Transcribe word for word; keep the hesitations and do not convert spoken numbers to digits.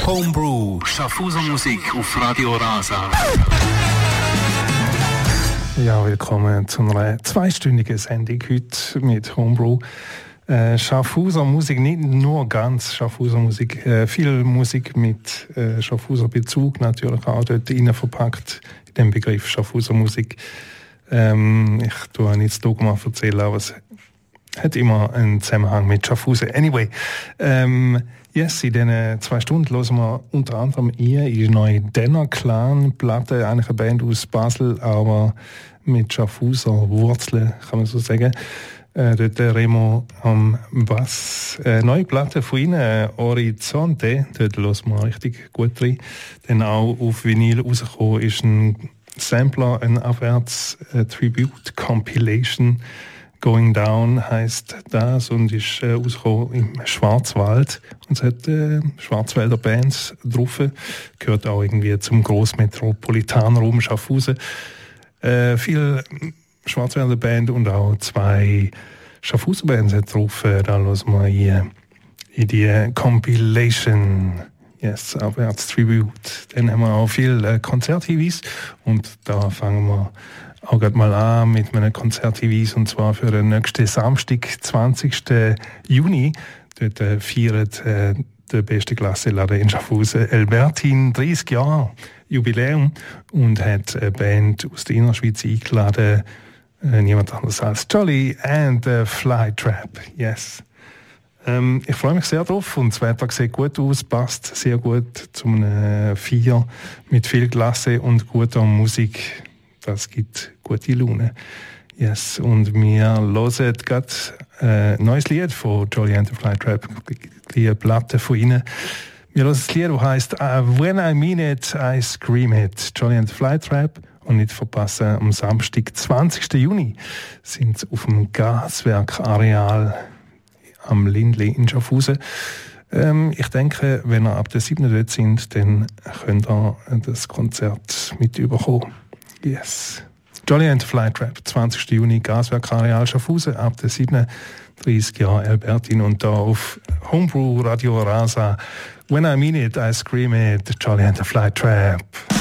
Homebrew, Schaffhauser Musik auf Radio Rasa. Ja, willkommen zu einer zweistündigen Sendung heute mit Homebrew. Äh, Schaffhauser Musik, nicht nur ganz Schaffhauser Musik, äh, viel Musik mit äh, Schaffhauser Bezug natürlich auch dort rein verpackt, in dem Begriff Schaffhauser Musik. Ähm, ich tue nicht das Dogma erzählen, aber es hat immer einen Zusammenhang mit Schaffhausen. Anyway, ähm, yes, in diesen zwei Stunden hören wir unter anderem ihr die neue Denner Clan Platte, eigentlich eine Band aus Basel, aber mit Schaffhauser Wurzeln, kann man so sagen. Äh, dort der Remo am Bass. Äh, neue Platte von ihnen, äh, Horizonte, dort hören wir richtig gut rein. Dann auch auf Vinyl rausgekommen ist ein Sampler, ein Abwärts äh, Tribute Compilation. Going Down heisst das und ist äh, rausgekommen im Schwarzwald. Und es hat äh, Schwarzwälder Bands drauf. Gehört auch irgendwie zum Grossmetropolitanraum Schaffhausen. Äh, viel Schwarzwälder Band und auch zwei Schaffhauser Bands hat drauf. Äh, da hören wir hier in die Compilation. Yes, Abwärts Tribute. Dann haben wir auch viel äh, Konzerthinweis und da fangen wir auch gerade mal an mit einem Konzerthinweis, und zwar für den nächsten Samstag, zwanzigsten Juni. Dort äh, feiert äh, der beste Klasseladen in Schaffhausen Albertin dreißig Jahre Jubiläum und hat eine Band aus der Innerschweiz eingeladen, äh, niemand anderes als Jolly and the Flytrap. Yes. Ähm, ich freue mich sehr drauf und das Wetter sieht gut aus, passt sehr gut zu einem Feier mit viel Klasse und guter Musik. Das gibt gute Laune. Yes. Und wir hören gerade ein äh, neues Lied von Jolly and the Flytrap, die Platte von ihnen. Wir hören das Lied, das heisst uh, When I Mean It, I Scream It. Jolly and the Flytrap. Und nicht verpassen, am Samstag, zwanzigsten Juni, sind sie auf dem Gaswerkareal am Lindli in Schaffhausen. Ähm, ich denke, wenn ihr ab der siebten dort sind, dann könnt ihr das Konzert mit überkommen. Yes. Jolly and the Flytrap, zwanzigsten Juni, Gaswerkareal Schaffhausen, ab der siebten dreißig Jahre Albertin und da auf Homebrew Radio Rasa. When I Mean It, I Scream It, Jolly and the Flytrap.